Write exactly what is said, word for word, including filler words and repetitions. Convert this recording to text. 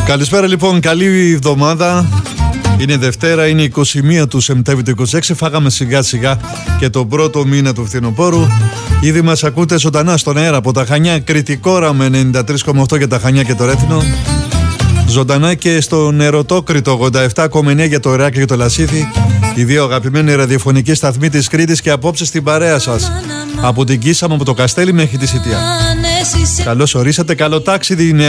Καλησπέρα λοιπόν, καλή εβδομάδα. Είναι Δευτέρα, είναι είκοσι μία του Σεπτέμβρη του είκοσι έξι. Φάγαμε σιγά σιγά και τον πρώτο μήνα του φθινοπόρου. Ήδη μας ακούτε ζωντανά στον αέρα από τα Χανιά, Κρητικόρα με ενενήντα τρία κόμμα οκτώ για τα Χανιά και το Ρέθινο. Ζωντανά και στο Νεροτόκριτο ογδόντα επτά κόμμα εννέα για το Ηράκλειο και το Λασίθι. Οι δύο αγαπημένοι ραδιοφωνικοί σταθμοί της Κρήτης και απόψε στην παρέα σας. Από την Κίσαμο, από το Καστέλι μέχρι τη Σιτιά. Καλώς ορίσατε, καλό ταξίδι.